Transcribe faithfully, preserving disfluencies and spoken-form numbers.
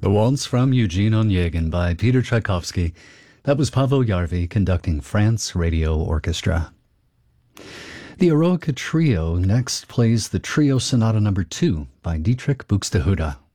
The Waltz from Eugene Onegin by Peter Tchaikovsky. That was Paavo Järvi conducting France Radio Orchestra. The Eroica Trio next plays the Trio Sonata Number two by Dietrich Buxtehude.